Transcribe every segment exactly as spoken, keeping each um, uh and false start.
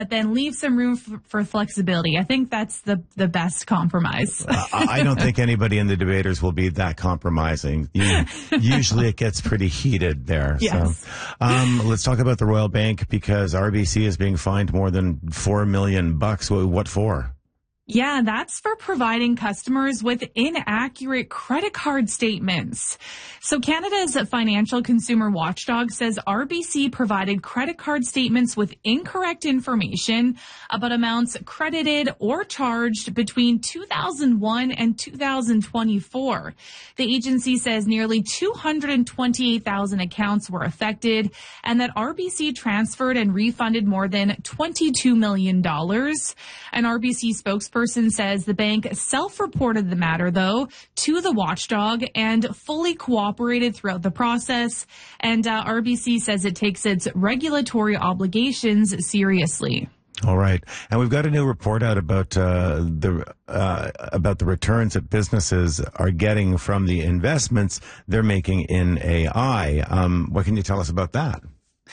but then leave some room for, for flexibility. I think that's the, the best compromise. uh, I don't think anybody in the debaters will be that compromising. You, usually it gets pretty heated there. Yes. So, um, let's talk about the Royal Bank, because R B C is being fined more than four million bucks. What for? Yeah, that's for providing customers with inaccurate credit card statements. So Canada's Financial Consumer Watchdog says R B C provided credit card statements with incorrect information about amounts credited or charged between two thousand one and two thousand twenty-four. The agency says nearly two hundred twenty-eight thousand accounts were affected, and that R B C transferred and refunded more than twenty-two million dollars. An R B C spokesperson says the bank self-reported the matter, though, to the watchdog and fully cooperated throughout the process. And uh, R B C says it takes its regulatory obligations seriously. All right. And we've got a new report out about uh, the uh, about the returns that businesses are getting from the investments they're making in A I. Um, what can you tell us about that?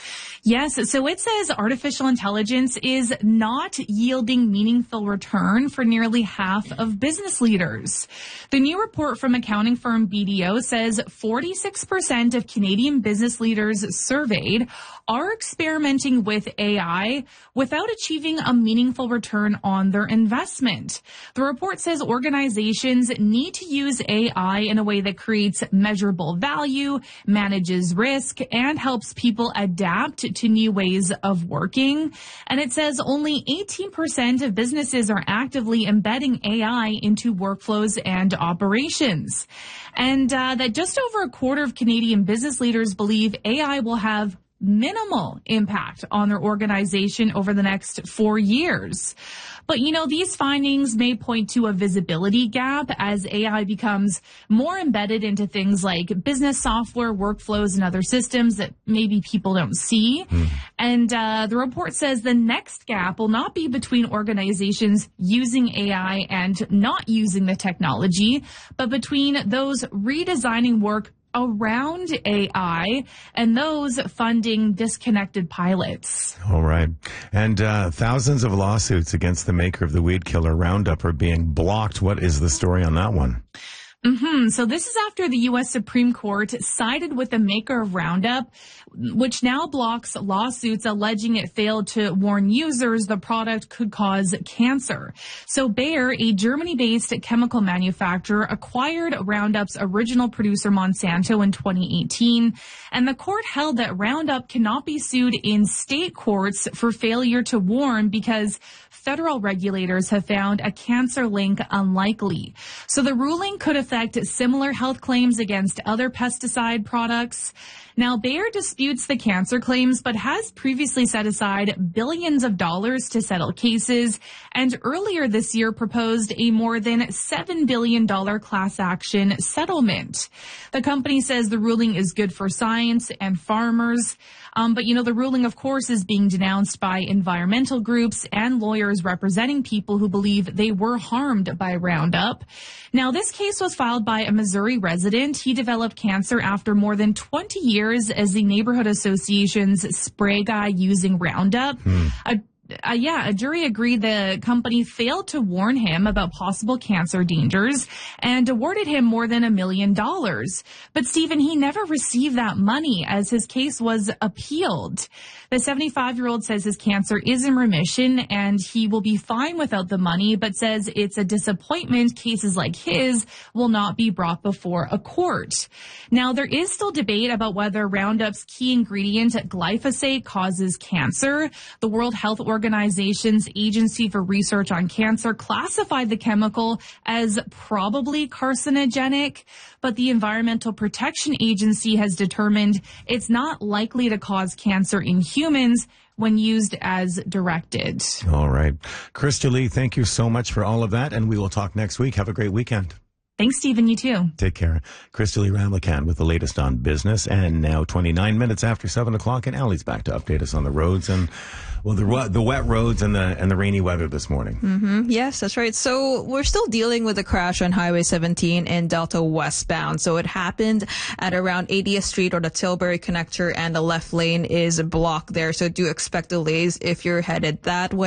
Yes, so it says artificial intelligence is not yielding meaningful return for nearly half of business leaders. The new report from accounting firm B D O says forty-six percent of Canadian business leaders surveyed are experimenting with A I without achieving a meaningful return on their investment. The report says organizations need to use A I in a way that creates measurable value, manages risk, and helps people adapt to new ways of working. And it says only eighteen percent of businesses are actively embedding A I into workflows and operations. And uh, that just over a quarter of Canadian business leaders believe A I will have minimal impact on their organization over the next four years. But, you know, these findings may point to a visibility gap as A I becomes more embedded into things like business software, workflows, and other systems that maybe people don't see. Mm. And uh, the report says the next gap will not be between organizations using A I and not using the technology, but between those redesigning work around A I and those funding disconnected pilots. All right. And uh, thousands of lawsuits against the maker of the weed killer Roundup are being blocked. What is the story on that one? Mm-hmm. So this is after the U S Supreme Court sided with the maker of Roundup, which now blocks lawsuits alleging it failed to warn users the product could cause cancer. So Bayer, a Germany-based chemical manufacturer, acquired Roundup's original producer Monsanto in twenty eighteen, and the court held that Roundup cannot be sued in state courts for failure to warn because federal regulators have found a cancer link unlikely. So the ruling could affect similar health claims against other pesticide products. Now, Bayer disputes the cancer claims, but has previously set aside billions of dollars to settle cases, and earlier this year proposed a more than seven billion dollars class action settlement. The company says the ruling is good for science and farmers. Um, but, you know, the ruling, of course, is being denounced by environmental groups and lawyers representing people who believe they were harmed by Roundup. Now, this case was filed by a Missouri resident. He developed cancer after more than twenty years as the neighborhood association's spray guy using Roundup. Hmm. A Uh, yeah, a jury agreed the company failed to warn him about possible cancer dangers and awarded him more than a million dollars. But Stephen, he never received that money as his case was appealed. The seventy-five-year-old says his cancer is in remission and he will be fine without the money, but says it's a disappointment cases like his will not be brought before a court. Now, there is still debate about whether Roundup's key ingredient, glyphosate, causes cancer. The World Health Organization's Agency for Research on Cancer classified the chemical as probably carcinogenic, but the Environmental Protection Agency has determined it's not likely to cause cancer in humans when used as directed. All right. Krista Lee, thank you so much for all of that, and we will talk next week. Have a great weekend. Thanks, Stephen. You too. Take care. Krista Lee Ramlakan with the latest on business. And now twenty-nine minutes after seven o'clock, and Allie's back to update us on the roads and, well, the the wet roads and the and the rainy weather this morning. Mm-hmm. Yes, that's right. So we're still dealing with a crash on Highway seventeen in Delta westbound. So it happened at around eightieth Street or the Tilbury connector, and the left lane is blocked there. So do expect delays if you're headed that way.